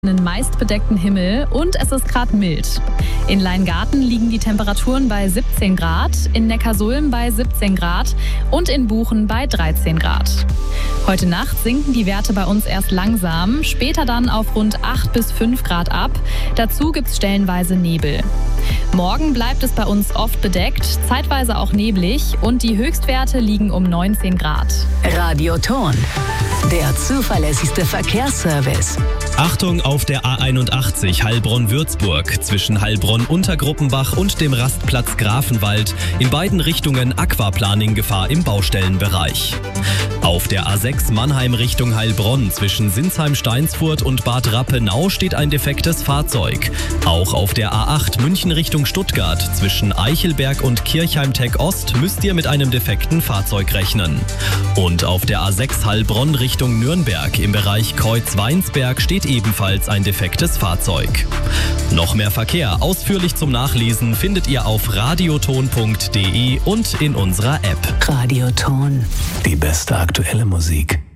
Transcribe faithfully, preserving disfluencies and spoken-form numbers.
einen meist bedeckten Himmel und es ist gerade mild. In Leingarten liegen die Temperaturen bei siebzehn Grad, in Neckarsulm bei siebzehn Grad und in Buchen bei dreizehn Grad. Heute Nacht sinken die Werte bei uns erst langsam, später dann auf rund acht bis fünf Grad ab. Dazu gibt's stellenweise Nebel. Morgen bleibt es bei uns oft bedeckt, zeitweise auch neblig und die Höchstwerte liegen um neunzehn Grad. Radioton, der zuverlässigste Verkehrsservice. Achtung auf der A einundachtzig Heilbronn-Würzburg zwischen Heilbronn-Untergruppenbach und dem Rastplatz Grafenwald. In beiden Richtungen Aquaplaning-Gefahr im Baustellenbereich. Auf der A sechs Mannheim Richtung Heilbronn zwischen Sinsheim-Steinsfurt und Bad Rappenau steht ein defektes Fahrzeug. Auch auf der A acht München Richtung Stuttgart zwischen Eichelberg und Kirchheim-Tech Ost müsst ihr mit einem defekten Fahrzeug rechnen. Und auf der A sechs Heilbronn Richtung Nürnberg im Bereich Kreuz-Weinsberg steht ebenfalls ein defektes Fahrzeug. Noch mehr Verkehr ausführlich zum Nachlesen findet ihr auf radioton punkt de und in unserer App. Radioton. Die beste aktuelle Musik.